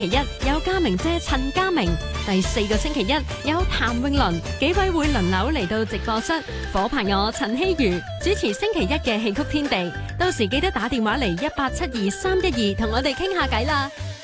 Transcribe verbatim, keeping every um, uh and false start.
期一有家明姐陳家明，第四個星期一有譚詠麟，幾位會輪流嚟到直播室，火拍我陳希瑜主持星期一嘅戲曲天地，到時記得打電話嚟一八七二三一二同我哋傾下偈啦。